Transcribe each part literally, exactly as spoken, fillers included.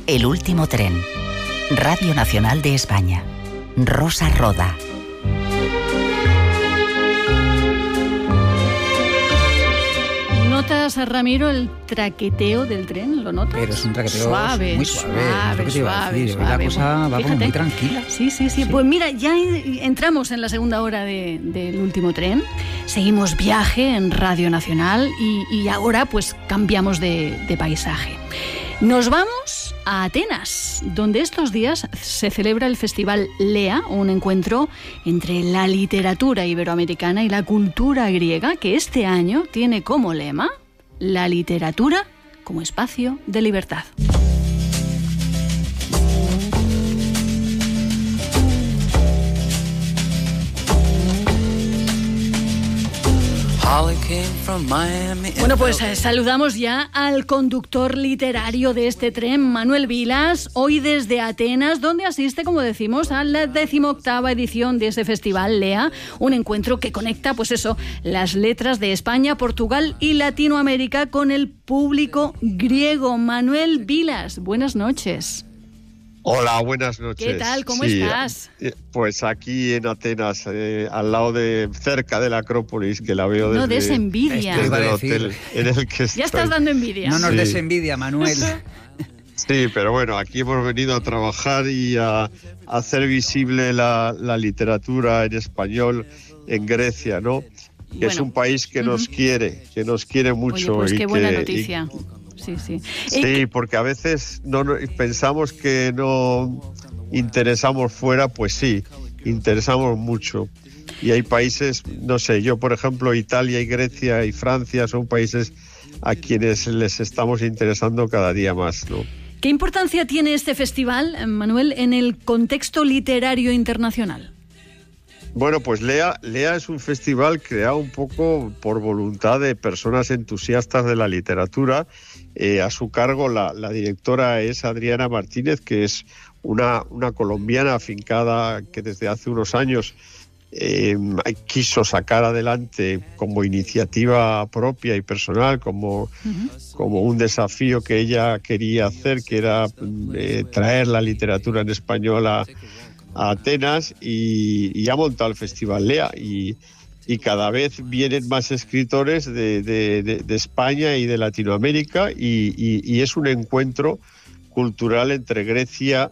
El último tren. Radio Nacional de España. Rosa Roda. ¿Notas, Ramiro, el traqueteo del tren? ¿Lo notas? Pero es un traqueteo suave, muy suave. Suave, es suave, decir, suave. La cosa va como muy tranquila. Sí, sí, sí, sí. Pues mira, ya entramos en la segunda hora de, del último tren. Seguimos viaje en Radio Nacional y, y ahora pues cambiamos de, de paisaje. Nos vamos a Atenas, donde estos días se celebra el Festival Lea, un encuentro entre la literatura iberoamericana y la cultura griega, que este año tiene como lema la literatura como espacio de libertad. Bueno, pues eh, saludamos ya al conductor literario de este tren, Manuel Vilas, hoy desde Atenas, donde asiste, como decimos, a la decimoctava edición de ese festival Lea, un encuentro que conecta, pues eso, las letras de España, Portugal y Latinoamérica con el público griego. Manuel Vilas, buenas noches. Hola, buenas noches. ¿Qué tal? ¿Cómo sí, estás? Pues aquí en Atenas, eh, al lado de, cerca de la Acrópolis, que la veo desde, no des envidia. desde el hotel en el que estoy. Ya estás dando envidia. No nos sí. des envidia, Manuel. Sí, pero bueno, aquí hemos venido a trabajar y a, a hacer visible la, la literatura en español en Grecia, ¿no? Que bueno, es un país que uh-huh. nos quiere, que nos quiere mucho. Oye, pues y qué buena que, noticia. Y, Sí, sí. Sí, porque a veces no, no pensamos que no interesamos fuera, pues sí, interesamos mucho. Y hay países, no sé, yo por ejemplo, Italia y Grecia y Francia son países a quienes les estamos interesando cada día más, ¿no? ¿Qué importancia tiene este festival, Manuel, en el contexto literario internacional? Bueno, pues Lea, Lea es un festival creado un poco por voluntad de personas entusiastas de la literatura. Eh, a su cargo la, la directora es Adriana Martínez, que es una, una colombiana afincada que desde hace unos años eh, quiso sacar adelante como iniciativa propia y personal, como, uh-huh. como un desafío que ella quería hacer, que era eh, traer la literatura en español a, a Atenas, y, y ha montado el Festival Lea. Y, y cada vez vienen más escritores de, de, de, de España y de Latinoamérica, y, y, y es un encuentro cultural entre Grecia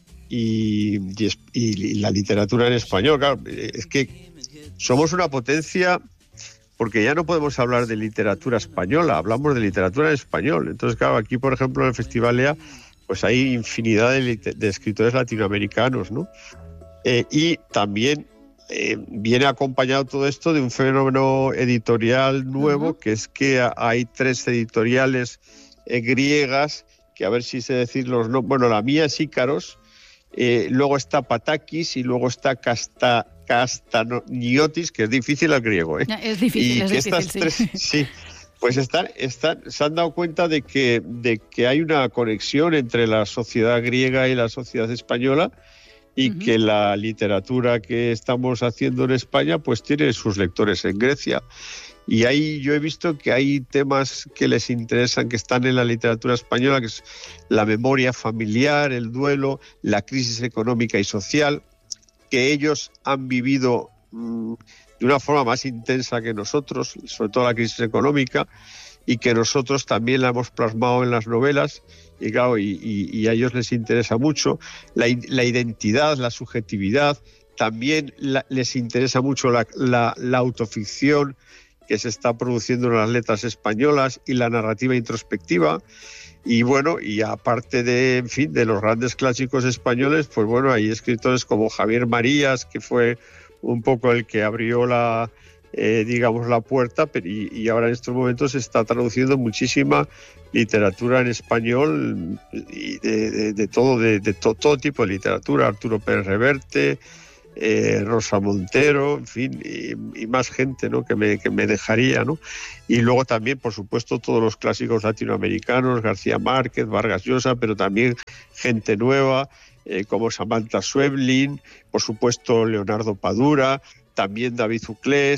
y, y, y la literatura en español. Claro, es que somos una potencia, porque ya no podemos hablar de literatura española, hablamos de literatura en español. Entonces, claro, aquí, por ejemplo, en el Festival Lea, pues hay infinidad de, de escritores latinoamericanos, ¿no? Eh, y también Eh, viene acompañado todo esto de un fenómeno editorial nuevo, uh-huh. que es que hay tres editoriales eh, griegas, que a ver si sé decir los nombres, bueno, la mía es Ícaros, eh, luego está Patakis y luego está Casta, Castaniotis, que es difícil el griego, ¿eh? Es difícil, y es que difícil, estas sí. tres, sí, pues están, están, se han dado cuenta de que, de que hay una conexión entre la sociedad griega y la sociedad española, y uh-huh. que la literatura que estamos haciendo en España pues tiene sus lectores en Grecia. Y ahí yo he visto que hay temas que les interesan, que están en la literatura española, que es la memoria familiar, el duelo, la crisis económica y social, que ellos han vivido mmm, de una forma más intensa que nosotros, sobre todo la crisis económica, y que nosotros también la hemos plasmado en las novelas. Y claro, y, y, y a ellos les interesa mucho la, la identidad, la subjetividad. También la, les interesa mucho la, la, la autoficción que se está produciendo en las letras españolas y la narrativa introspectiva. Y bueno, y aparte de, en fin, de los grandes clásicos españoles, pues bueno, hay escritores como Javier Marías, que fue un poco el que abrió la... Eh, digamos la puerta, pero y, y ahora en estos momentos se está traduciendo muchísima literatura en español y de, de, de todo de, de to, todo tipo de literatura, Arturo Pérez Reverte, eh, Rosa Montero, en fin, y, y más gente, ¿no? que me que me dejaría, ¿no? Y luego también, por supuesto, todos los clásicos latinoamericanos, García Márquez, Vargas Llosa, pero también gente nueva eh, como Samantha Schweblin, por supuesto Leonardo Padura, también David Uclés,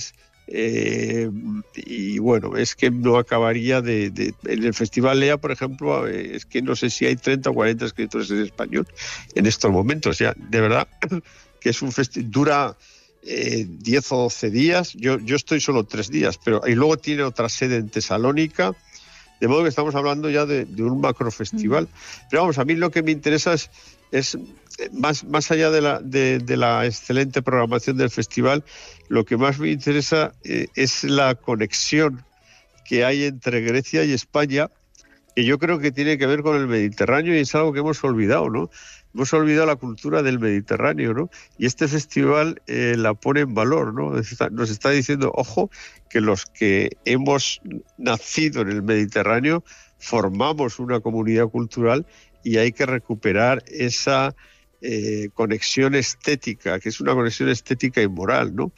Eh, y bueno, es que no acabaría de, de... En el Festival Lea, por ejemplo, eh, es que no sé si hay treinta o cuarenta escritores en español en estos momentos. Ya, de verdad que es un festival, dura eh, diez o doce días. Yo, yo estoy solo tres días, pero y luego tiene otra sede en Tesalónica. De modo que estamos hablando ya de, de un macrofestival. Mm. Pero vamos, a mí lo que me interesa es, es más, más allá de la, de, de la excelente programación del festival, lo que más me interesa eh, es la conexión que hay entre Grecia y España, que yo creo que tiene que ver con el Mediterráneo y es algo que hemos olvidado, ¿no? Hemos olvidado la cultura del Mediterráneo, ¿no? Y este festival eh, la pone en valor, ¿no? Nos está, nos está diciendo, ojo, que los que hemos nacido en el Mediterráneo formamos una comunidad cultural y hay que recuperar esa eh, conexión estética, que es una conexión estética y moral, ¿no?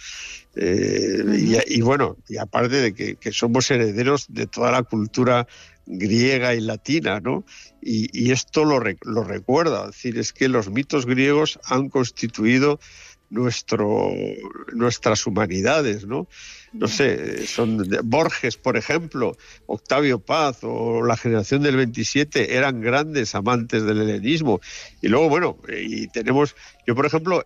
Eh, uh-huh. y, y bueno, y aparte de que, que somos herederos de toda la cultura griega y latina, ¿no? Y, y esto lo, lo recuerda, es decir, es que los mitos griegos han constituido nuestro, nuestras humanidades, ¿no? No sé, son Borges, por ejemplo, Octavio Paz o la generación del veintisiete eran grandes amantes del helenismo. Y luego, bueno, y tenemos, yo por ejemplo,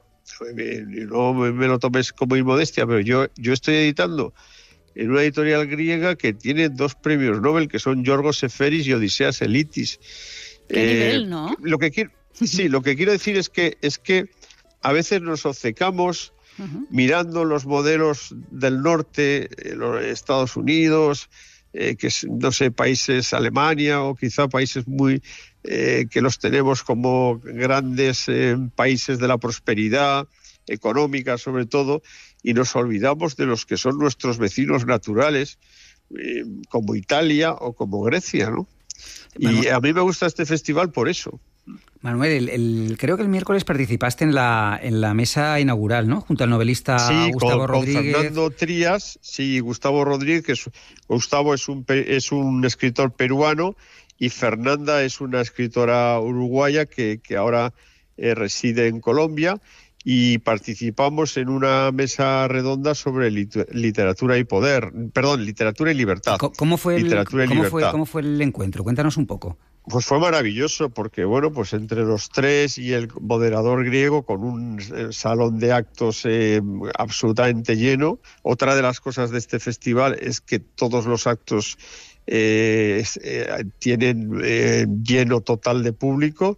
no me lo tomes como inmodestia, pero yo, yo estoy editando en una editorial griega que tiene dos premios Nobel, que son Yorgos Seferis y Odiseas Elitis. ¿Qué eh, nivel, no? Lo que quiero, sí, lo que quiero decir es que es que a veces nos obcecamos uh-huh. mirando los modelos del norte, eh, los Estados Unidos, eh, que es, no sé, países, Alemania o quizá países muy eh, que los tenemos como grandes eh, países de la prosperidad económica, sobre todo, y nos olvidamos de los que son nuestros vecinos naturales, eh, como Italia o como Grecia, ¿no? Y a mí me gusta este festival por eso. Manuel, el, el, creo que el miércoles participaste en la en la mesa inaugural, ¿no? Junto al novelista sí, Gustavo con, Rodríguez. Con Fernando Trías, sí, Gustavo Rodríguez, que es, Gustavo es un, es un escritor peruano y Fernanda es una escritora uruguaya que, que ahora eh, reside en Colombia. Y participamos en una mesa redonda sobre literatura y poder, perdón, literatura y libertad. ¿Cómo fue el, literatura y cómo libertad. Fue, ¿Cómo fue el encuentro? Cuéntanos un poco. Pues fue maravilloso porque, bueno, pues entre los tres y el moderador griego con un salón de actos eh, absolutamente lleno. Otra de las cosas de este festival es que todos los actos eh, eh, tienen eh, lleno total de público.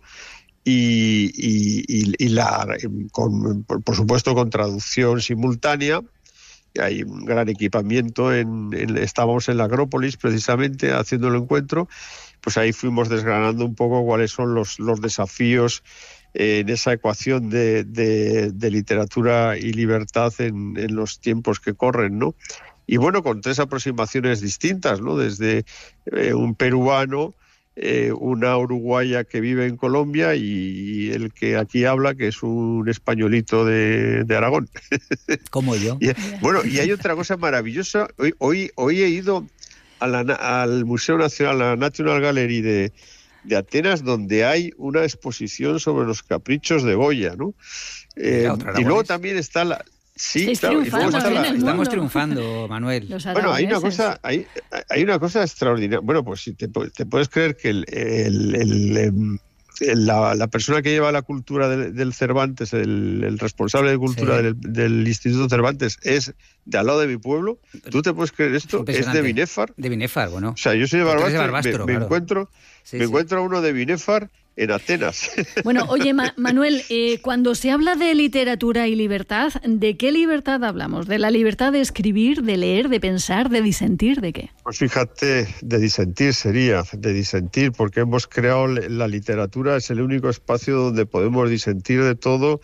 Y, y, y la, con, por supuesto con traducción simultánea. Hay un gran equipamiento, en, en, estábamos en la Acrópolis precisamente haciendo el encuentro, pues ahí fuimos desgranando un poco cuáles son los, los desafíos eh, en esa ecuación de, de, de literatura y libertad en, en los tiempos que corren, ¿no? Y bueno, con tres aproximaciones distintas, ¿no? Desde eh, un peruano, Eh, una uruguaya que vive en Colombia y el que aquí habla, que es un españolito de, de Aragón. Como yo. Y, bueno, y hay otra cosa maravillosa. Hoy, hoy, hoy he ido a la, al Museo Nacional, a la National Gallery de, de Atenas, donde hay una exposición sobre los caprichos de Goya, ¿no? Eh, y luego también está la... Sí, claro, y luego está la... Estamos triunfando, Manuel. Bueno, hay una cosa, hay, hay una cosa extraordinaria. Bueno, pues si te, te puedes creer que el, el, el, el, la, la persona que lleva la cultura del, del Cervantes, el, el responsable de cultura sí. del, del Instituto Cervantes, es de al lado de mi pueblo. ¿Tú te puedes creer esto? Es de Binefar. De Binefar, bueno. O sea, yo soy de Barbastro, de Barbastro me, me claro. encuentro, sí, me sí. encuentro a uno de Binefar en Atenas. Bueno, oye, Ma- Manuel, eh, cuando se habla de literatura y libertad, ¿de qué libertad hablamos? ¿De la libertad de escribir, de leer, de pensar, de disentir, de qué? Pues fíjate, de disentir sería, de disentir, porque hemos creado la literatura, es el único espacio donde podemos disentir de todo,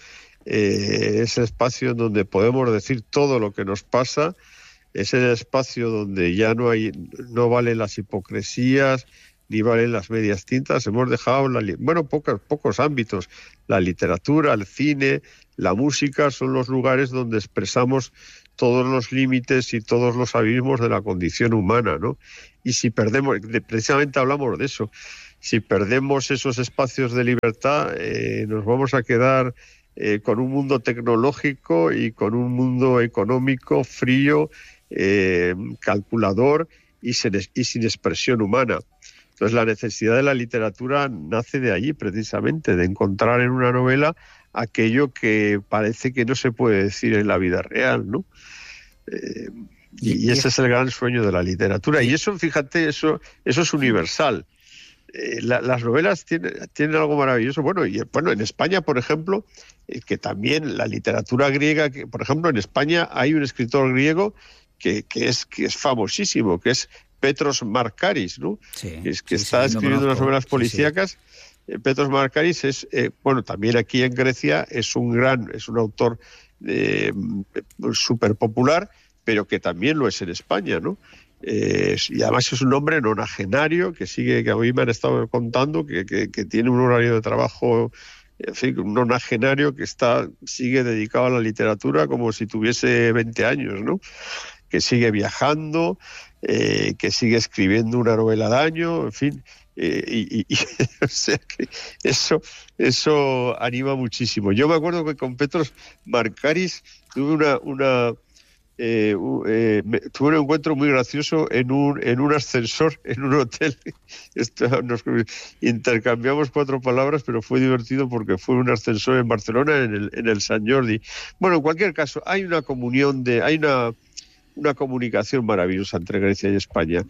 eh, es el espacio donde podemos decir todo lo que nos pasa, es el espacio donde ya no hay, no valen las hipocresías, ni valen las medias tintas. Hemos dejado, la, bueno, pocos, pocos ámbitos. La literatura, el cine, la música son los lugares donde expresamos todos los límites y todos los abismos de la condición humana, ¿no? Y si perdemos, precisamente hablamos de eso, si perdemos esos espacios de libertad, eh, nos vamos a quedar eh, con un mundo tecnológico y con un mundo económico frío eh, calculador y sin, y sin expresión humana. Entonces la necesidad de la literatura nace de allí, precisamente, de encontrar en una novela aquello que parece que no se puede decir en la vida real, ¿no? Eh, y, y ese es el gran sueño de la literatura. Y eso, fíjate, eso, eso es universal. Eh, la, las novelas tienen, tienen algo maravilloso. Bueno, y bueno, en España, por ejemplo, eh, que también la literatura griega, que, por ejemplo, en España hay un escritor griego que, que, es, que es famosísimo, que es Petros Markaris, ¿no? Sí, que es, que sí, está sí, escribiendo unas novelas policíacas. Sí, sí. Petros Markaris es, eh, bueno, también aquí en Grecia es un gran, es un autor eh, súper popular, pero que también lo es en España, ¿no? Eh, y además es un hombre nonagenario que sigue, que a mí me han estado contando que, que, que tiene un horario de trabajo, en fin, un nonagenario que está, sigue dedicado a la literatura como si tuviese veinte años, ¿no? Que sigue viajando, eh, que sigue escribiendo una novela al año, en fin, eh, y, y, y o sea que eso, eso anima muchísimo. Yo me acuerdo que con Petros Markaris tuve una, una eh, eh, me, tuve un encuentro muy gracioso en un, en un ascensor, en un hotel. Esto, nos intercambiamos cuatro palabras, pero fue divertido porque fue un ascensor en Barcelona, en el, en el Sant Jordi. Bueno, en cualquier caso, hay una comunión de, hay una una comunicación maravillosa entre Grecia y España,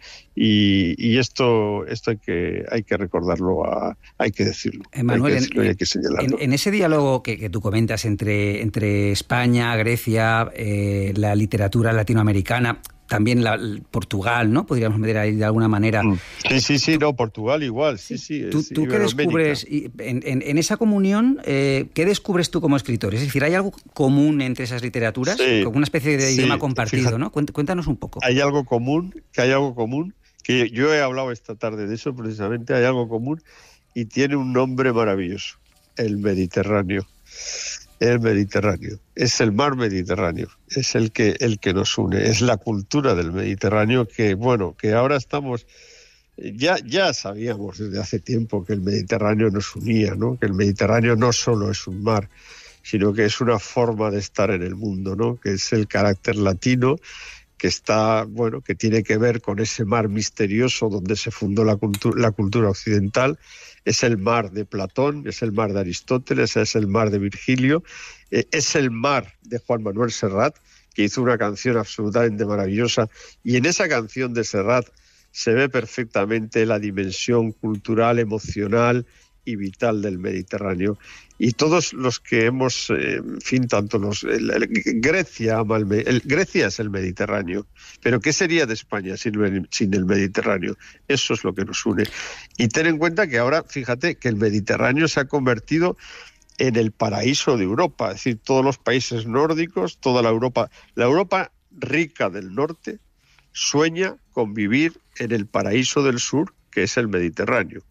y, y esto esto hay que hay que recordarlo, a, hay que decirlo, Manuel, hay que decirlo, en, hay que señalarlo. En, en ese diálogo que, que tú comentas entre, entre España, Grecia, eh, la literatura latinoamericana, también la, Portugal, ¿no? Podríamos meter ahí de alguna manera. Sí, sí, sí, no, Portugal igual, sí, sí. ¿Tú, tú qué descubres en, en, en esa comunión? Eh, ¿Qué descubres tú como escritor? Es decir, ¿hay algo común entre esas literaturas? Sí, como una especie de sí, idioma compartido, fíjate, ¿no? Cuéntanos un poco. Hay algo común, que hay algo común, que yo he hablado esta tarde de eso precisamente, hay algo común y tiene un nombre maravilloso, el Mediterráneo. El Mediterráneo, es el mar Mediterráneo, es el que el que nos une, es la cultura del Mediterráneo que, bueno, que ahora estamos, ya, ya sabíamos desde hace tiempo que el Mediterráneo nos unía, ¿no? Que el Mediterráneo no solo es un mar, sino que es una forma de estar en el mundo, ¿no? Que es el carácter latino, que está, bueno, que tiene que ver con ese mar misterioso donde se fundó la cultura, la cultura occidental. Es el mar de Platón, es el mar de Aristóteles, es el mar de Virgilio, eh, es el mar de Juan Manuel Serrat, que hizo una canción absolutamente maravillosa, y en esa canción de Serrat se ve perfectamente la dimensión cultural, emocional y vital del Mediterráneo. Y todos los que hemos, eh, en fin, tanto los... El, el, Grecia ama el, el, Grecia es el Mediterráneo, pero ¿qué sería de España sin el, sin el Mediterráneo? Eso es lo que nos une. Y ten en cuenta que ahora, fíjate, que el Mediterráneo se ha convertido en el paraíso de Europa, es decir, todos los países nórdicos, toda la Europa, la Europa rica del norte, sueña con vivir en el paraíso del sur, que es el Mediterráneo.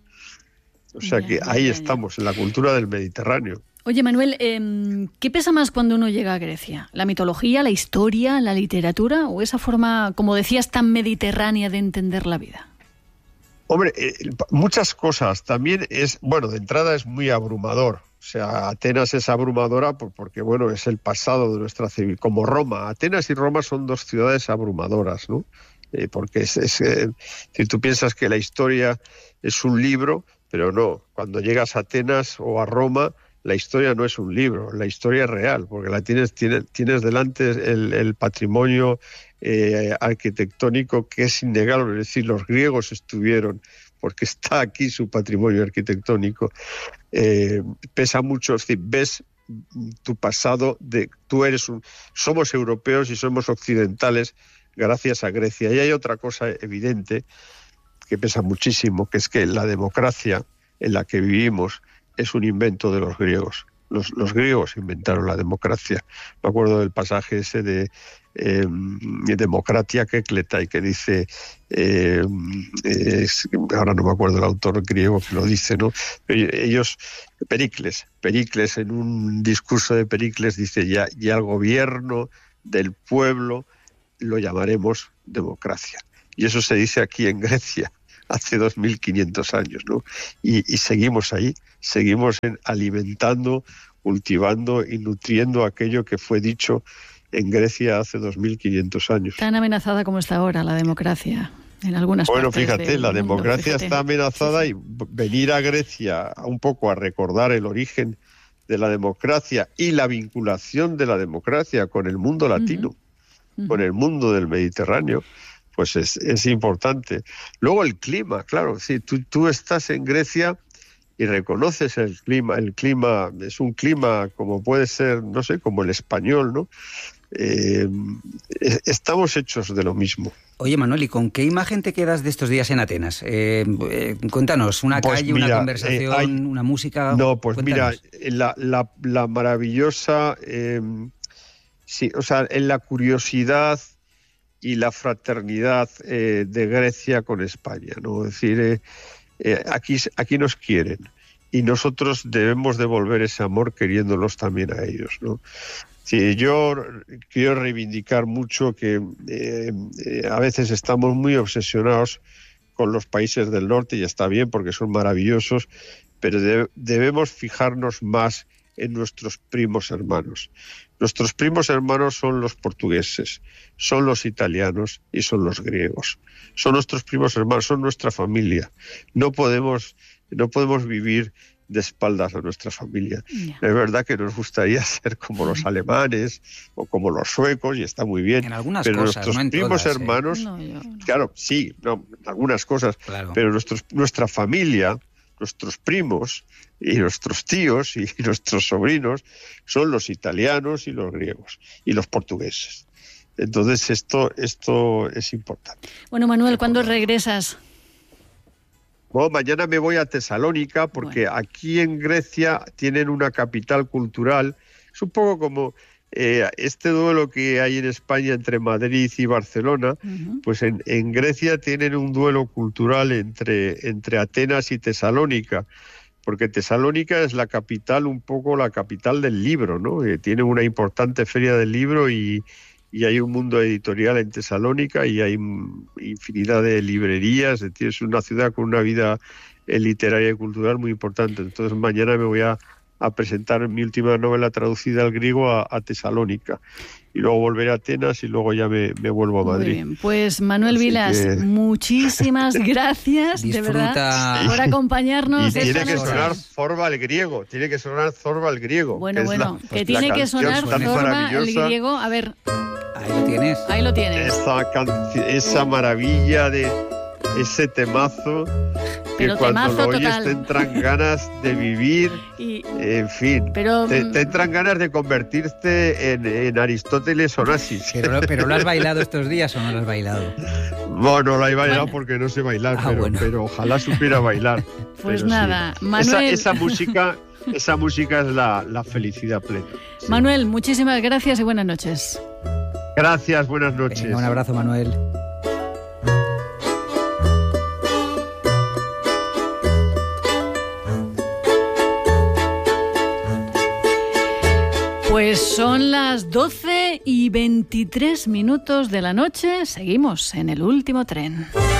O sea que ahí estamos, en la cultura del Mediterráneo. Oye, Manuel, eh, ¿qué pesa más cuando uno llega a Grecia? ¿La mitología, la historia, la literatura o esa forma, como decías, tan mediterránea de entender la vida? Hombre, eh, muchas cosas. También es, bueno, de entrada es muy abrumador. O sea, Atenas es abrumadora porque, bueno, es el pasado de nuestra civil. Como Roma. Atenas y Roma son dos ciudades abrumadoras, ¿no? Eh, porque es, es eh, si tú piensas que la historia es un libro, pero no, cuando llegas a Atenas o a Roma, la historia no es un libro, la historia es real, porque la tienes, tienes, tienes delante el, el patrimonio eh, arquitectónico que es innegable, es decir, los griegos estuvieron, porque está aquí su patrimonio arquitectónico, eh, pesa mucho, es decir, ves tu pasado, de tú eres un, somos europeos y somos occidentales gracias a Grecia. Y hay otra cosa evidente que pesa muchísimo, que es que la democracia en la que vivimos es un invento de los griegos. Los, los griegos inventaron la democracia. Me acuerdo del pasaje ese de eh, Democratia Kekletai, que dice, eh, es, ahora no me acuerdo el autor griego que lo dice, ¿no? Ellos, Pericles, Pericles en un discurso de Pericles dice, ya, ya el gobierno del pueblo lo llamaremos democracia. Y eso se dice aquí en Grecia hace dos mil quinientos años, ¿no? Y, y seguimos ahí, seguimos en, alimentando, cultivando y nutriendo aquello que fue dicho en Grecia hace dos mil quinientos años. Tan amenazada como está ahora la democracia en algunas bueno, partes fíjate, del la mundo, democracia fíjate. está amenazada, sí, sí. Y venir a Grecia un poco a recordar el origen de la democracia y la vinculación de la democracia con el mundo latino, uh-huh. Uh-huh. con el mundo del Mediterráneo, pues es, es importante. Luego el clima, claro, sí, tú, tú estás en Grecia y reconoces el clima, el clima es un clima como puede ser, no sé, como el español, ¿no? Eh, estamos hechos de lo mismo. Oye, Manuel, ¿y con qué imagen te quedas de estos días en Atenas? Eh, eh, cuéntanos, una pues calle, mira, una conversación, eh, hay, una música... No, pues cuéntanos. Mira, la, la, la maravillosa... Eh, sí, o sea, en la curiosidad y la fraternidad eh, de Grecia con España, ¿no? Es decir, eh, eh, aquí, aquí nos quieren y nosotros debemos devolver ese amor queriéndolos también a ellos, ¿no? Sí, yo quiero reivindicar mucho que eh, eh, a veces estamos muy obsesionados con los países del norte y está bien porque son maravillosos, pero de, debemos fijarnos más en nuestros primos hermanos. Nuestros primos hermanos son los portugueses, son los italianos y son los griegos. Son nuestros primos hermanos, son nuestra familia. No podemos, no podemos vivir de espaldas a nuestra familia. Yeah. Es verdad que nos gustaría ser como los alemanes o como los suecos, y está muy bien. En algunas pero cosas, nuestros no en primos todas, hermanos, ¿eh? no, yo, no. claro, sí, no, en algunas cosas, claro. Pero nuestros, nuestra familia, nuestros primos y nuestros tíos y nuestros sobrinos son los italianos y los griegos y los portugueses. Entonces esto, esto es importante. Bueno, Manuel, ¿cuándo regresas? Bueno, mañana me voy a Tesalónica porque bueno. Aquí en Grecia tienen una capital cultural. Es un poco como eh, este duelo que hay en España entre Madrid y Barcelona, uh-huh. Pues en, en Grecia tienen un duelo cultural entre, entre Atenas y Tesalónica, porque Tesalónica es la capital, un poco la capital del libro, ¿no? Eh, tiene una importante feria del libro y... y hay un mundo editorial en Tesalónica y hay infinidad de librerías, es decir, es una ciudad con una vida literaria y cultural muy importante. Entonces mañana me voy a, a presentar mi última novela traducida al griego a, a Tesalónica y luego volveré a Atenas y luego ya me, me vuelvo a Madrid. Muy bien, pues Manuel Así Vilas, que... muchísimas gracias de verdad por acompañarnos. Y tiene que sonar Zorba el griego, tiene que sonar Zorba el griego. Bueno, que bueno, la, que tiene que sonar Zorba el griego, a ver... Ahí lo tienes. Ahí lo tienes. Esa, can- esa maravilla de ese temazo pero que cuando temazo lo oyes total. Te entran ganas de vivir, y, en fin, pero, te, te entran ganas de convertirte en, en Aristóteles Onassis. Pero, pero ¿lo has bailado estos días o no lo has bailado? Bueno, no lo he bailado bueno. porque no sé bailar, ah, pero, bueno. pero ojalá supiera bailar. Pues pero nada, sí. Manuel... Esa, esa música... Esa música es la, la felicidad plena. Sí. Manuel, muchísimas gracias y buenas noches. Gracias, buenas noches. Venga, un abrazo, Manuel. Pues son las doce y veintitrés minutos de la noche. Seguimos en el último tren.